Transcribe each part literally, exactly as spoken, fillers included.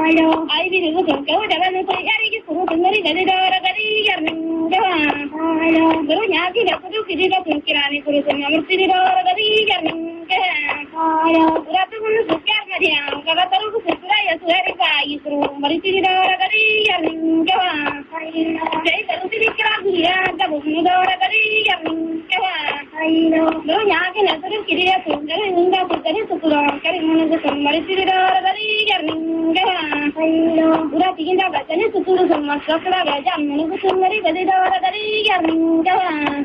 Ai bi du ko ko da ban ko yari ki suru ngari da da ra ga ri yar ning ga guru nya ki da ku ki da ku kirani ku sun amur ti da ra ga ri yar ning ga ra tu kun su kar ma dia ga ga taru ku su ra ya su ri ba yi suru mari ti da ra ga ri yar ning ga dai taru ti kira ku ya da bu ni da ra ga ri yar ning ga guru nya ki na suru ki da ku ga ning ga ku kari su ra kari mun ga sun mari ti da ra ga ri yar ning ga ura tigin da ba tane su suru sun ma sa kra ga jam mun ku sun mari ga da ra ga ri yar ning ga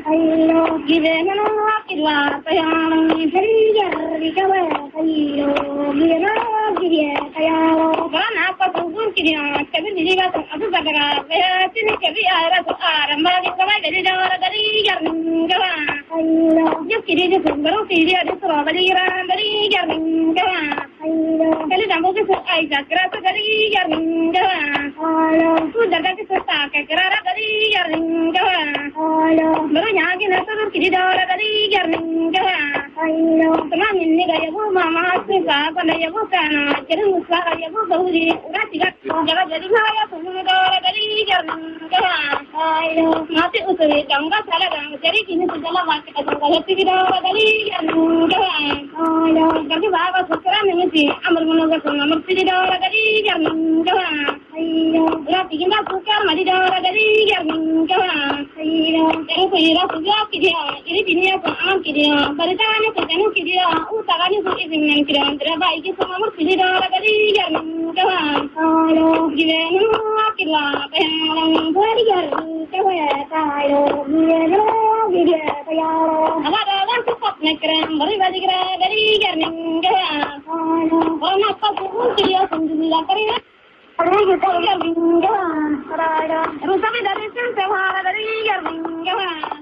gibe na no akirwa pa ya hari yar ri ga ba ayo gibe na gibe ta ya ba na pa su gun ki ya ta bi ni ga su abu ba ga ya ti ni ke bi ara su ara ma ga ga ga da ra ga ri yar ning ga ayo yo ki ri su baro ki ri ada su ra ga ri ra ga ri yar ning ga ayo kali da mo ke su ai ja kra su ga ri yar ning ga ayo su da ga ke su ta ke kra ra ga ri yar ning ga ayo baro nya ki na su ki da ra ga ri yar ning ga ayo tama min ni ga ya bu ma ma su ga ko na ya bu ka na ke ru sa ga ya bu ga ri ra ti ga ga ga ri na ya su ni da ra ga ri yar ning ga ayo ma ti u ri dang ga sa la ga jari ki ni su jala ma ke ka ga ti da ra ga ri yar ning ga ayo ga ti ba ga su kra ni ti amar mo ga su amar ti da ra ga ri yar ning ga ayo ra ti ga su ka ma di da ra ga ri yar ning ga ayo ke ko ira su ga ki dia iri bi ni ya ko am ki dia bari ta ni ko tanu ki dia u ta ga ni su izin nan ki dia tra ba ki su amar ti da ra ga ri yar ning ga ayo ki ne no ki la pe lang ga ri yar ke wa ta ayo ni no ki dia ta ya ama da ga su pap ne kran bari ba di gra ga ri yar ning ga ayo ko na pa su ki dia sun di la kari na Ari kita yar ning ga ayo ru sa mi da ri sun se wa ga ri yar ning ga